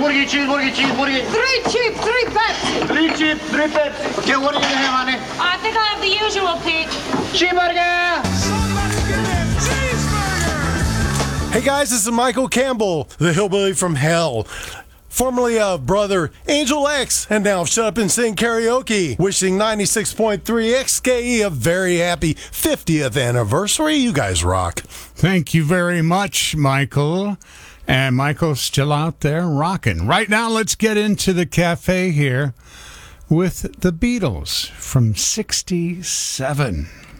cheeseburger. 3 cheap, 3 Pepsi. 3 cheap, 3 Pepsi. Okay, what are you gonna have, honey? I think I'll have the usual, Pete. Cheeseburger! Hey guys, this is Michael Campbell, the hillbilly from hell, formerly of Brother Angel X, and now Shut Up and Sing Karaoke. Wishing 96.3 XKE a very happy 50th anniversary. You guys rock. Thank you very much, Michael. And Michael's still out there rocking. Right now, let's get into the cafe here with the Beatles from '67.